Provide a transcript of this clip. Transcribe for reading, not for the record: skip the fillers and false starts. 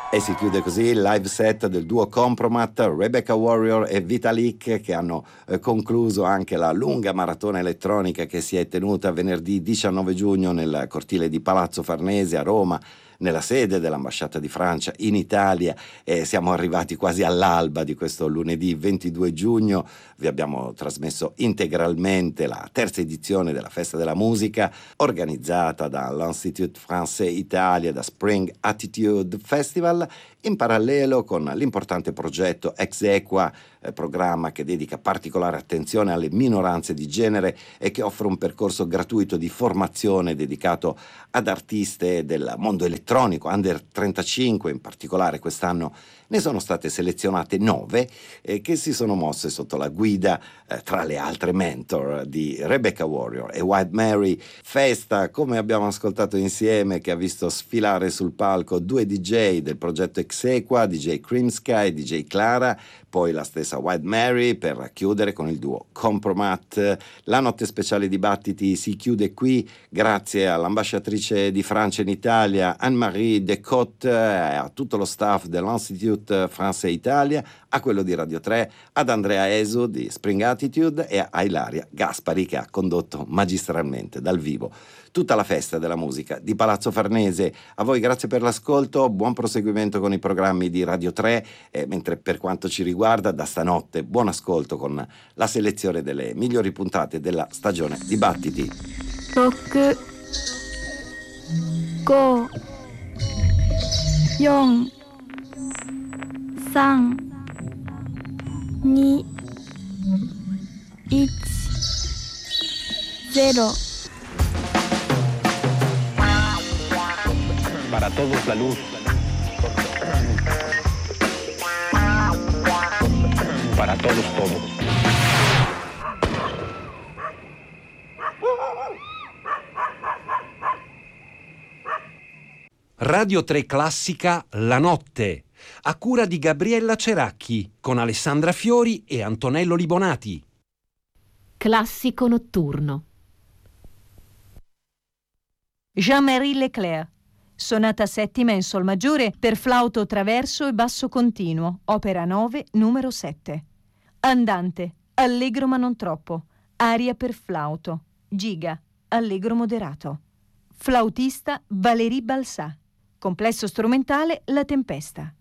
E si chiude così il live set del duo Compromat, Rebecca Warrior e Vitalik, che hanno concluso anche la lunga maratona elettronica che si è tenuta venerdì 19 giugno nel cortile di Palazzo Farnese a Roma, nella sede dell'ambasciata di Francia in Italia, e siamo arrivati quasi all'alba di questo lunedì 22 giugno. Vi abbiamo trasmesso integralmente la terza edizione della Festa della Musica, organizzata dall'Institut Français Italia, da Spring Attitude Festival, in parallelo con l'importante progetto Exequa, programma che dedica particolare attenzione alle minoranze di genere e che offre un percorso gratuito di formazione dedicato ad artiste del mondo elettronico, under 35 in particolare. Quest'anno ne sono state selezionate 9 che si sono mosse sotto la guida, tra le altre mentor, di Rebecca Warrior e White Mary. Festa, come abbiamo ascoltato insieme, che ha visto sfilare sul palco 2 DJ del progetto Exequa, DJ Creamsky e DJ Clara, poi la stessa White Mary per chiudere con il duo Compromat. La notte speciale dibattiti si chiude qui grazie all'ambasciatrice di Francia in Italia Anne-Marie Decotte, a tutto lo staff dell'Institut Français Italia, a quello di Radio 3, ad Andrea Esu di Spring Attitude e a Ilaria Gaspari, che ha condotto magistralmente dal vivo tutta la Festa della Musica di Palazzo Farnese. A voi grazie per l'ascolto, buon proseguimento con i programmi di Radio 3, mentre per quanto ci riguarda da stanotte buon ascolto con la selezione delle migliori puntate della stagione Dibattiti. 6 5 4 3 2 1 0. Para todos la luz. Para todos todo. Radio 3 Classica La Notte, a cura di Gabriella Ceracchi, con Alessandra Fiori e Antonello Libonati. Classico notturno. Jean-Marie Leclerc, sonata settima in sol maggiore per flauto traverso e basso continuo, opera 9, numero 7. Andante, allegro ma non troppo, aria per flauto, giga, allegro moderato. Flautista Valérie Balsà, complesso strumentale La Tempesta.